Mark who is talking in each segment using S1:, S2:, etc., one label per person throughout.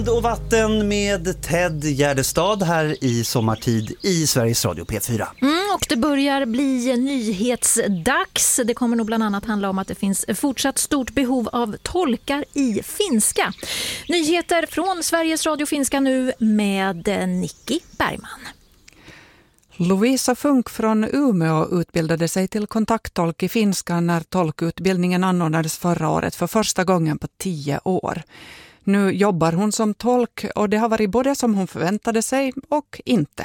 S1: Och vatten med Ted Gärdestad här i sommartid i Sveriges Radio P4.
S2: Och det börjar bli nyhetsdags. Det kommer nog bland annat handla om att det finns fortsatt stort behov av tolkar i finska. Nyheter från Sveriges Radio Finska nu med Nicky Bergman.
S3: Lovisa Funk från Umeå utbildade sig till kontakttolk i finska när tolkutbildningen anordnades förra året för första gången på 10 år. Nu jobbar hon som tolk och det har varit både som hon förväntade sig och inte.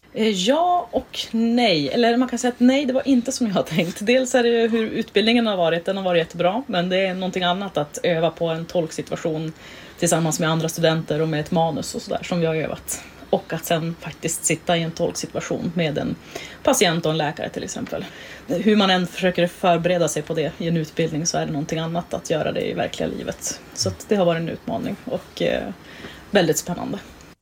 S4: Ja och nej. Eller man kan säga att nej, det var inte som jag har tänkt. Dels är det hur utbildningen har varit. Den har varit jättebra. Men det är någonting annat att öva på en tolksituation tillsammans med andra studenter och med ett manus och sådär som vi har övat. Och att sen faktiskt sitta i en tolksituation med en patient och en läkare till exempel. Hur man än försöker förbereda sig på det i en utbildning så är det någonting annat att göra det i verkliga livet. Så att det har varit en utmaning och väldigt spännande.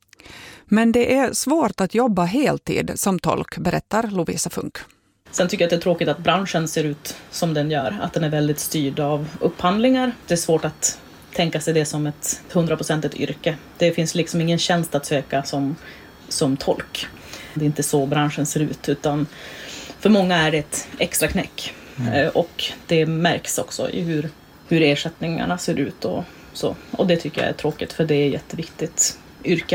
S3: Men det är svårt att jobba heltid som tolk, berättar Lovisa Funk.
S4: Sen tycker jag att det är tråkigt att branschen ser ut som den gör. Att den är väldigt styrd av upphandlingar. Det är svårt att tänka sig det som ett 100% yrke. Det finns liksom ingen tjänst att söka som tolk. Det är inte så branschen ser ut, utan för många är det ett extra knäck. Och det märks också i hur ersättningarna ser ut och så. Och det tycker jag är tråkigt, för det är ett jätteviktigt yrke.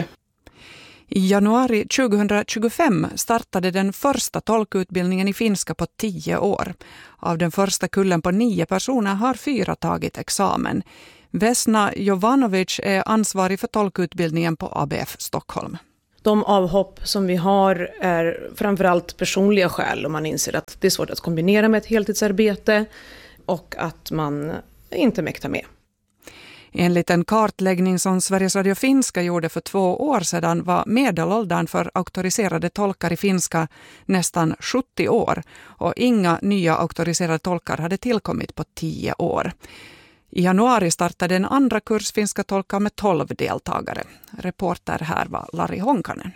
S3: I januari 2025 startade den första tolkutbildningen i finska på 10 år. Av den första kullen på 9 personer har 4 tagit examen. Vesna Jovanovic är ansvarig för tolkutbildningen på ABF Stockholm.
S5: De avhopp som vi har är framförallt personliga skäl, och man inser att det är svårt att kombinera med ett heltidsarbete och att man inte mäktar med.
S3: Enligt en kartläggning som Sveriges Radio Finska gjorde för 2 år sedan var medelåldern för auktoriserade tolkar i finska nästan 70 år och inga nya auktoriserade tolkar hade tillkommit på 10 år. I januari startade en andra kurs finska tolkar med 12 deltagare. Reporter här var Lari Honkanen.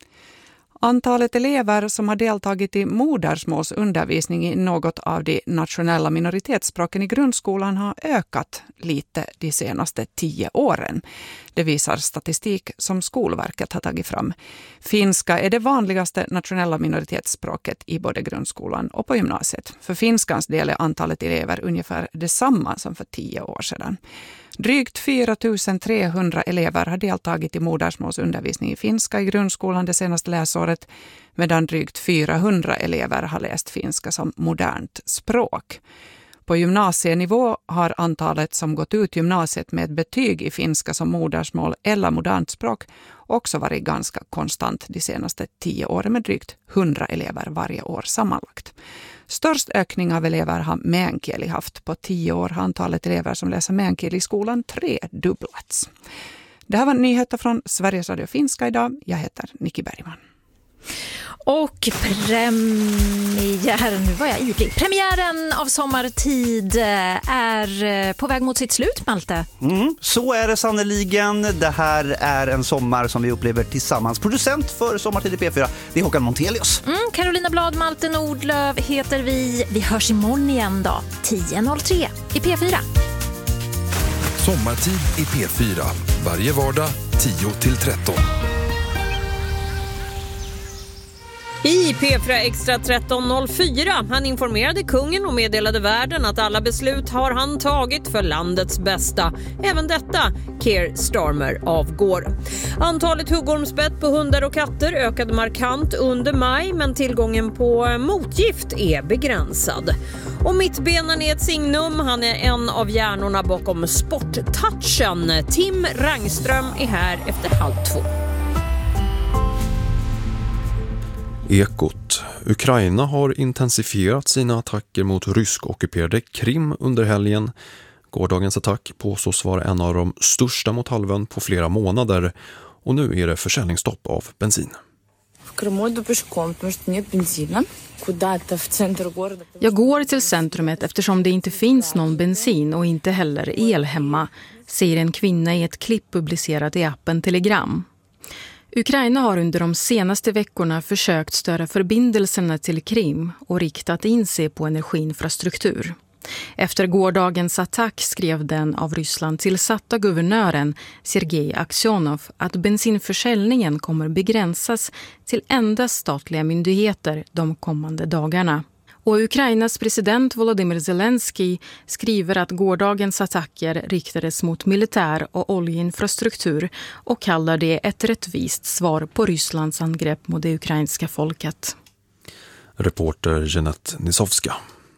S3: Antalet elever som har deltagit i modersmålsundervisning i något av de nationella minoritetsspråken i grundskolan har ökat lite de senaste 10 åren. Det visar statistik som Skolverket har tagit fram. Finska är det vanligaste nationella minoritetsspråket i både grundskolan och på gymnasiet. För finskans del är antalet elever ungefär detsamma som för 10 år sedan. Drygt 4 300 elever har deltagit i modersmålsundervisning i finska i grundskolan det senaste läsåret, medan drygt 400 elever har läst finska som modernt språk. På gymnasienivå har antalet som gått ut gymnasiet med ett betyg i finska som modersmål eller modernt språk också varit ganska konstant de senaste 10 åren med drygt 100 elever varje år sammanlagt. Störst ökning av elever har meänkieli haft. På 10 år har antalet elever som läser meänkieli i skolan 3-dubblats. Det här var nyheter från Sveriges Radio Finska idag. Jag heter Nicky Bergman.
S2: Och premiären av Sommartid är på väg mot sitt slut, Malte.
S1: Så är det sannoliken. Det här är en sommar som vi upplever tillsammans. Producent för Sommartid i P4, det är Håkan Montelius.
S2: Carolina Blad, Malte Nordlöf heter vi. Vi hörs imorgon igen då, 10.03 i P4.
S6: Sommartid i P4, varje vardag 10-13.
S7: I P4 Extra 13.04 han informerade kungen och meddelade världen att alla beslut har han tagit för landets bästa. Även detta, Keir Starmer avgår. Antalet huggormsbett på hundar och katter ökade markant under maj, men tillgången på motgift är begränsad. Och mittbenan är ett signum, han är en av hjärnorna bakom sporttouchen. Tim Rangström är här efter 1:30.
S8: Ekot. Ukraina har intensifierat sina attacker mot rysk-ockuperade Krim under helgen. Gårdagens attack påstås vara en av de största mot halvön på flera månader, och nu är det försäljningsstopp av bensin.
S9: Jag går till centrumet eftersom det inte finns någon bensin och inte heller el hemma, säger en kvinna i ett klipp publicerat i appen Telegram. Ukraina har under de senaste veckorna försökt störa förbindelserna till Krim och riktat in sig på energiinfrastruktur. Efter gårdagens attack skrev den av Ryssland tillsatta guvernören Sergej Aksionov att bensinförsäljningen kommer begränsas till endast statliga myndigheter de kommande dagarna. Och Ukrainas president Volodymyr Zelensky skriver att gårdagens attacker riktades mot militär och oljeinfrastruktur och kallar det ett rättvist svar på Rysslands angrepp mot det ukrainska folket.
S8: Reporter Jeanette Nisovska.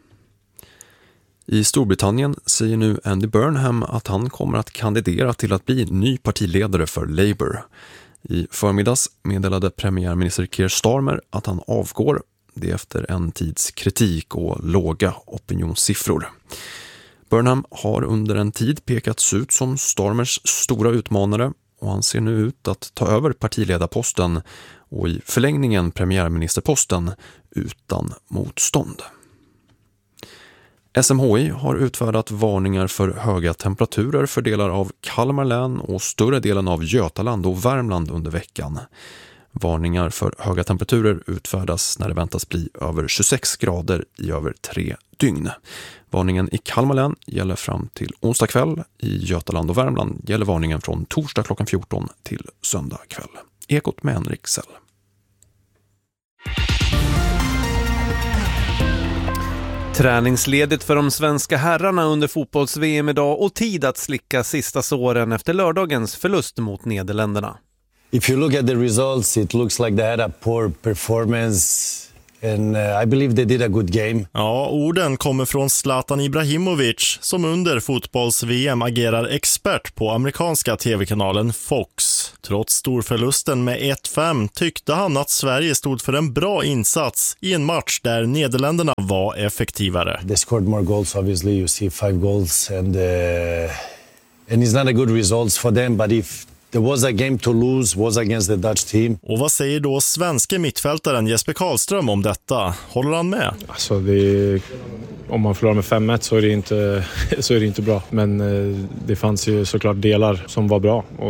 S8: I Storbritannien säger nu Andy Burnham att han kommer att kandidera till att bli ny partiledare för Labour. I förmiddags meddelade premiärminister Keir Starmer att han avgår. Det efter en tids kritik och låga opinionssiffror. Burnham har under en tid pekats ut som Starmers stora utmanare och han ser nu ut att ta över partiledarposten och i förlängningen premiärministerposten utan motstånd. SMHI har utfärdat varningar för höga temperaturer för delar av Kalmar län och större delen av Götaland och Värmland under veckan. Varningar för höga temperaturer utfärdas när det väntas bli över 26 grader i över 3 dygn. Varningen i Kalmar län gäller fram till onsdag kväll. I Götaland och Värmland gäller varningen från torsdag klockan 14 till söndag kväll. Ekot med Henrik Sell.
S10: Träningsledigt för de svenska herrarna under fotbolls-VM idag och tid att slicka sista såren efter lördagens förlust mot Nederländerna.
S11: If you look at the results, it looks like they had a poor performance and I believe they did a good game.
S12: Ja, orden kommer från Zlatan Ibrahimovic som under fotbolls-VM agerar expert på amerikanska tv-kanalen Fox. Trots storförlusten med 1-5 tyckte han att Sverige stod för en bra insats i en match där Nederländerna var effektivare.
S11: They scored more goals obviously, you see 5 goals and it's not a good results for them, but if there was a game to lose, was against the Dutch team.
S12: Och vad säger då svenska mittfältaren Jesper Karlström om detta? Håller han med?
S13: Alltså om man förlorar med 5-1 så är det inte bra. Men det fanns ju såklart delar som var bra. Och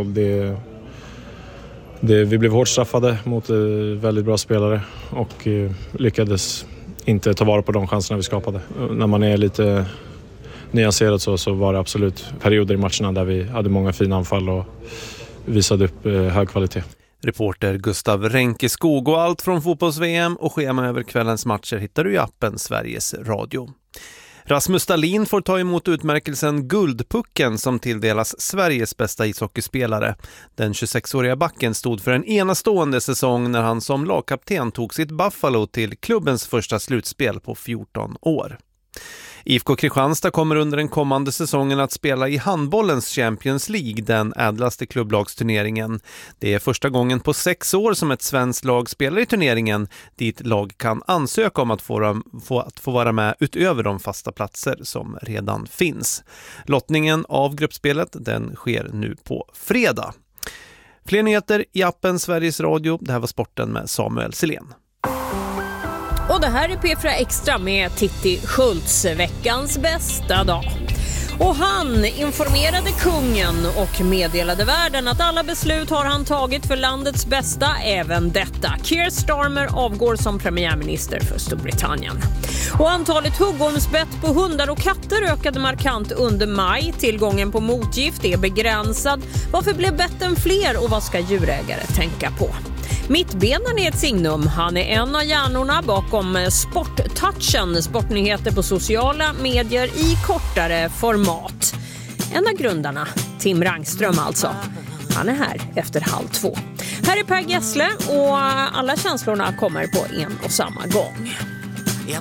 S13: vi blev hårt straffade mot väldigt bra spelare och lyckades inte ta vara på de chanserna vi skapade. När man är lite nyanserad så var det absolut perioder i matcherna där vi hade många fina anfall och visade upp hög kvalitet.
S10: Reporter Gustav Renkeskog och allt från fotbolls-VM och schema över kvällens matcher hittar du i appen Sveriges Radio. Rasmus Dahlin får ta emot utmärkelsen Guldpucken som tilldelas Sveriges bästa ishockeyspelare. Den 26-åriga backen stod för en enastående säsong när han som lagkapten tog sitt Buffalo till klubbens första slutspel på 14 år. IFK Kristianstad kommer under den kommande säsongen att spela i handbollens Champions League, den ädlaste klubblagsturneringen. Det är första gången på 6 år som ett svenskt lag spelar i turneringen, dit lag kan ansöka om att få vara med utöver de fasta platser som redan finns. Lottningen av gruppspelet den sker nu på fredag. Fler nyheter i appen Sveriges Radio. Det här var sporten med Samuel Selén.
S7: Och det här är P4 Extra med Titti Schultz, veckans bästa dag. Och han informerade kungen och meddelade världen att alla beslut har han tagit för landets bästa, även detta. Keir Starmer avgår som premiärminister för Storbritannien. Och antalet huggormsbett på hundar och katter ökade markant under maj. Tillgången på motgift är begränsad. Varför blev betten fler och vad ska djurägare tänka på? Mittbenen är ett signum. Han är en av hjärnorna bakom Sporttouchen, sportnyheter på sociala medier i kortare format. En av grundarna, Tim Rangström alltså. Han är här efter 1:30. Här är Per Gessle och alla känslorna kommer på en och samma gång.